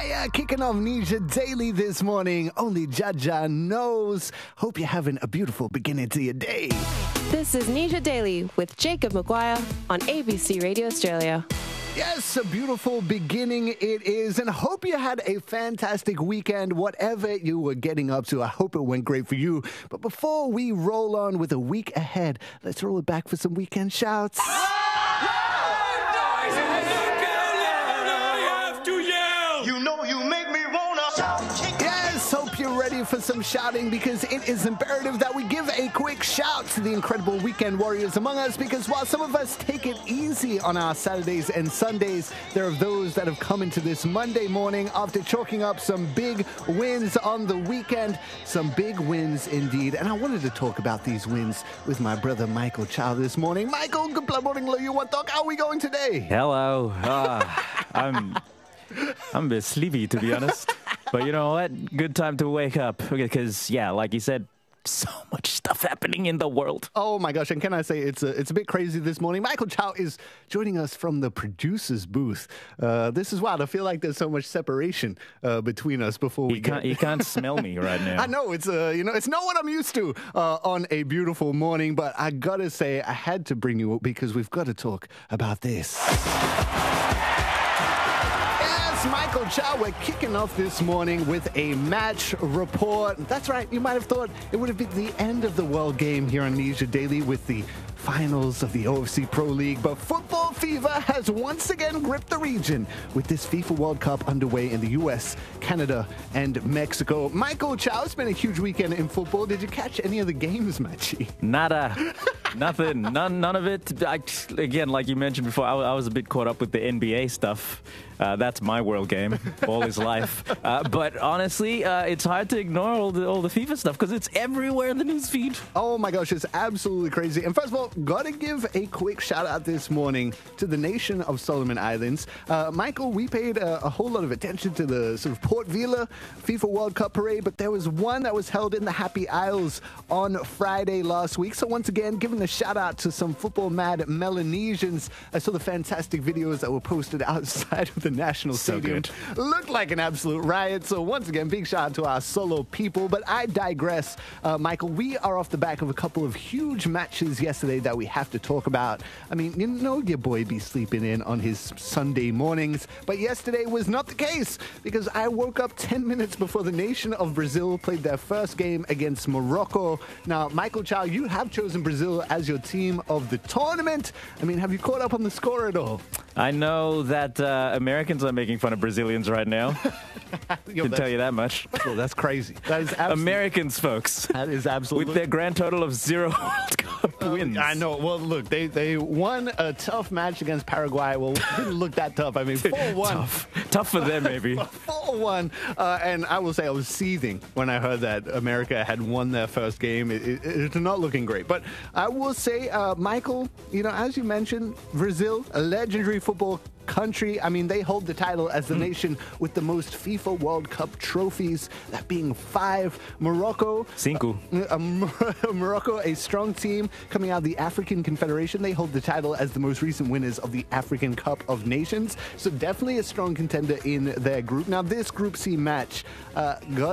Fire kicking off Nisha Daily this morning. Only Jaja knows. Hope you're having a beautiful beginning to your day. This is Nisha Daily with Jacob Maguire on ABC Radio Australia. Yes, a beautiful beginning it is, and I hope you had a fantastic weekend, whatever you were getting up to. I hope it went great for you. But before we roll on with a week ahead, let's roll it back for some weekend shouts. Hope you're ready for some shouting, because it is imperative that we give a quick shout to the incredible weekend warriors among us, because while some of us take it easy on our Saturdays and Sundays, there are those that have come into this Monday morning after chalking up some big wins on the weekend. Some big wins indeed. And I wanted to talk about these wins with my brother Michael Chow this morning. Michael, good morning, you what talk? How are we going today? Hello. I'm a bit sleepy, to be honest. But you know what? Good time to wake up. Because, yeah, like you said, so much stuff happening in the world. Oh, my gosh. And can I say it's a bit crazy this morning. Michael Chow is joining us from the producer's booth. This is wild. I feel like there's so much separation between us before we You can't smell me right now. I know. It's not what I'm used to on a beautiful morning. But I got to say, I had to bring you up because we've got to talk about this. Michael Chow, we're kicking off this morning with a match report. That's right, you might have thought it would have been the end of the world game here on Nisha Daily with the finals of the OFC Pro League, but football fever has once again gripped the region with this FIFA World Cup underway in the US, Canada, and Mexico. Michael Chow, it's been a huge weekend in football. Did you catch any of the games, Machi? Nada. Nothing. None of it. Again, like you mentioned before, I was a bit caught up with the NBA stuff. That's my world game. All is life. But honestly, it's hard to ignore all the FIFA stuff because it's everywhere in the newsfeed. Oh my gosh, it's absolutely crazy. And first of all, got to give a quick shout out this morning to the nation of Solomon Islands. Michael, we paid a whole lot of attention to the sort of Port Vila FIFA World Cup parade, but there was one that was held in the Happy Isles on Friday last week. So once again, giving a shout out to some football mad Melanesians. I saw the fantastic videos that were posted outside of the National Stadium. Looked like an absolute riot. So once again, big shout out to our solo people. But I digress. Michael, we are off the back of a couple of huge matches yesterday that we have to talk about. I mean, you know your boy be sleeping in on his Sunday mornings. But yesterday was not the case, because I woke up 10 minutes before the nation of Brazil played their first game against Morocco. Now, Michael Chow, you have chosen Brazil as your team of the tournament. I mean, have you caught up on the score at all? I know that Americans are making fun of Brazilians right now. Can tell you that much. Well, that's crazy. That is Americans, folks. That is absolutely. With their grand total of 0 World Cup wins. I know. Well, look, they won a tough match against Paraguay. Well, it didn't look that tough. I mean, 4-1. Tough for them, maybe. 4-1. And I will say I was seething when I heard that America had won their first game. It's not looking great. But I will say, Michael, as you mentioned, Brazil, a legendary football country. I mean, they hold the title as the nation with the most FIFA World Cup trophies, that being 5. Morocco, 5. Morocco, a strong team coming out of the African Confederation. They hold the title as the most recent winners of the African Cup of Nations. So definitely a strong contender in their group. Now, this Group C match,